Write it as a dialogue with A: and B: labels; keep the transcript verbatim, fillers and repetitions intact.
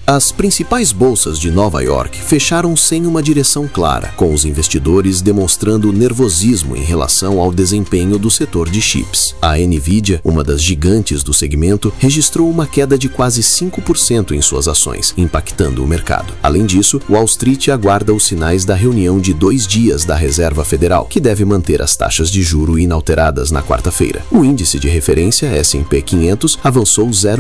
A: As principais bolsas de Nova York fecharam sem uma direção clara, com os investidores demonstrando nervosismo em relação ao desempenho do setor de chips. A Nvidia, uma das gigantes do segmento, registrou uma queda de quase cinco por cento em suas ações, impactando o mercado. Além disso, Wall Street aguarda os sinais da reunião de dois dias da Reserva Federal, que deve manter as taxas de juro inalteradas na quarta-feira. O índice de referência S e P quinhentos avançou zero